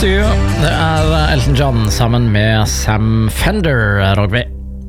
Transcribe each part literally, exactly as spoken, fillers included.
to You. Det er Elton John sammen med Sam Fender, Rogvi.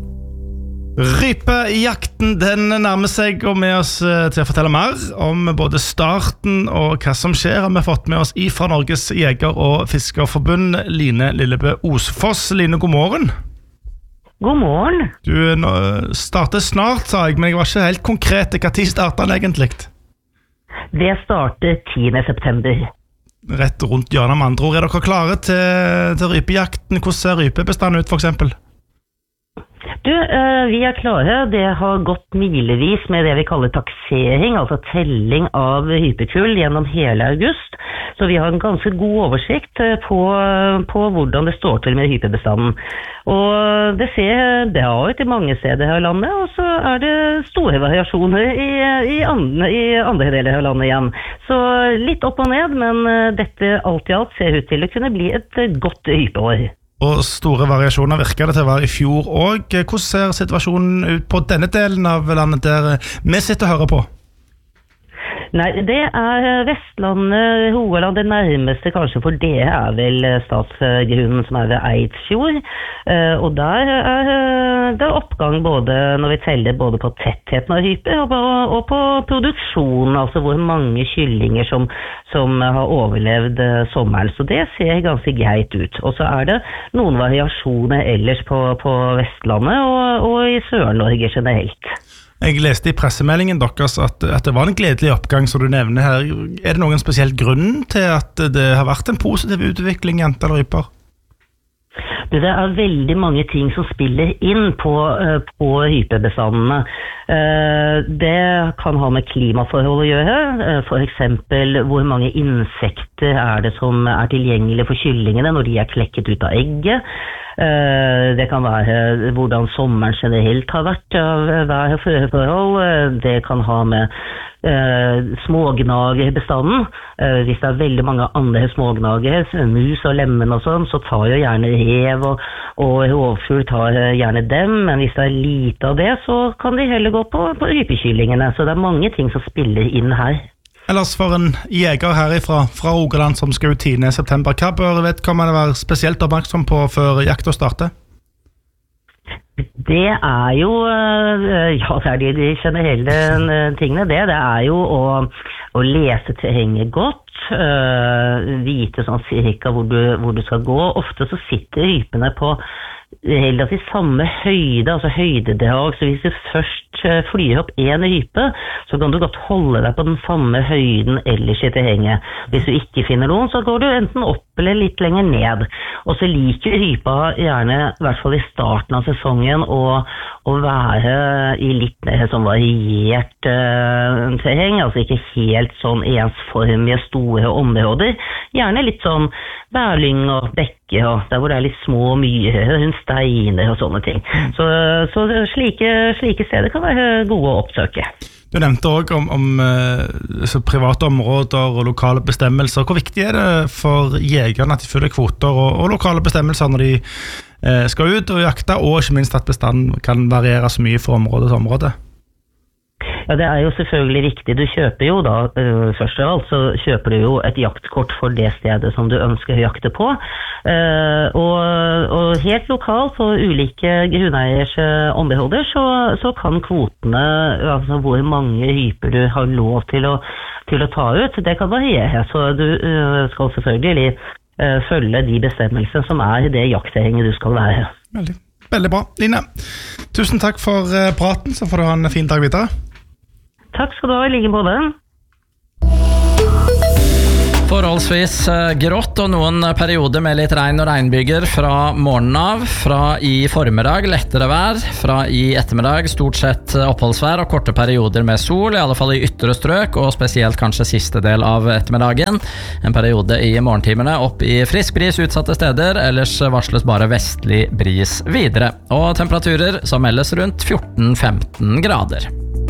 Rypejakten den nærmer seg, og med oss til å fortelle mer om både starten og hva som skjer har vi fått med oss ifra Norges Jeger- og Fiskerforbund, Line Lillebø Osfoss. Line, god morgen. God morgen. Du starter snart, sa jeg, men jeg var ikke helt konkret. Hva tid starter den egentlig? Det starter tiende september. Rett rundt hjørnet, med andre ord. Er dere klare til, til rypejakten? Hvordan ser rypebestanden ut, for eksempel? Du, vi er klare. Det har gått milevis med det vi kaller taksering, altså telling av hypekull gjennom hele august. Så vi har en ganske god oversikt på, på hvordan det står til med hypebestanden. Og det ser bra ut i mange steder her i landet, og så er det store variasjoner i, i, andre, i andre deler av landet igjen. Så litt opp og ned, men dette alt i alt ser ut til å kunne bli et godt hypeår. Og store variasjoner virker det til å være i fjor også. Hvordan ser situasjonen ut på denne delen av landet der vi sitter og hører på? Nei, det er Vestlandet, Rogaland, det nærmeste kanskje, for det er vel statsgrunnen som er ved Eidsfjord. Og der er det oppgang både når vi teller både på tettheten av hyper og på, og på produksjonen, altså hvor mange kyllinger som, som har overlevd sommeren. Så det ser ganske greit ut. Og så er det noen variasjoner ellers på, på Vestlandet og, og i Sør-Norge generelt. Jeg leste i pressemeldingen deres at, at det var en gledelig oppgang, som du nevner her. Er det noen spesiell grunn til at det har vært en positiv utvikling i antall ryper? Det er veldig mange ting som spiller inn på, på hypebestandene. Det kan ha med klimaforhold å gjøre. For eksempel hvor mange insekter er det som er tilgjengelige for kyllingene når de er klekket ut av egget. Det kan være hvordan sommeren generelt har vært av vær- og føreforhold. Det kan ha med eh, smågnagerbestanden. Eh, hvis det er veldig mange andre smågnager, mus og lemmen og sånn, så tar jo gjerne rev og, og rovfugl tar gjerne dem. Men hvis det er lite av det, så kan de heller gå på, på rypekyllingene. Så det er mange ting som spiller inn her. Ellers for en jeger herifra fra Rogaland som skal ut tiende september, hva bør vedkommende være spesielt oppmerksom på før jakta starter? Det er jo, ja, det er de, de generelle tingene, det, det er jo å, å lese terrenget godt, øh, vite sånn cirka hvor du, hvor du skal gå. Ofte så sitter rypene på relativt samme høyde, altså høydedrag, så hvis du først flyr opp en rype, så kan du godt holde deg på den samme høyden ellers i terrenget. Hvis du ikke finner noen, så går du enten opp eller litt lenger ned. Og så liker rypa gjerne, i hvert fall i starten av sesongen, å, å være i litt mer sånn variert uh, terreng, altså ikke helt sånn ensformige store områder. Gjerne litt sånn bærlyng og bekke, og der hvor det er litt små myrer, rundt steiner og sånne ting. Så, så slike, slike steder kan være gode å oppsøke. Du nevnte også om, om uh, private områder og lokale bestemmelser. Hvor viktig er det for jegerne at de følger kvoter og, og lokale bestemmelser når de uh, skal ut og jakte, og ikke minst at bestanden kan variere så mye fra område til område? Ja, det er jo selvfølgelig viktig. Du kjøper jo da, uh, først og alt, så kjøper du jo et jaktkort for det stedet som du ønsker å jakte på. Uh, og, og helt lokalt på ulike grunneiers uh, områder, så, så kan kvotene, altså hvor mange hyper du har lov til å, til å ta ut, det kan variere. Så du uh, skal selvfølgelig uh, følge de bestemmelsene som er i det jaktterrenget du skal være. Veldig, veldig bra. Line, tusen takk for uh, praten, så får du ha en fin dag videre. Takk skal du ha, like på den. Forholdsvis grått og noen perioder med litt regn og regnbyger fra morgenen av. Fra i formiddag lettere vær, fra i ettermiddag stort sett oppholdsvær og korte perioder med sol, i alle fall i ytre strøk, og spesielt kanskje siste del av ettermiddagen. En periode i morgentimene opp i frisk bris utsatte steder, ellers varsles bare vestlig bris videre. Og temperaturer som meldes rundt fjorten til femten grader.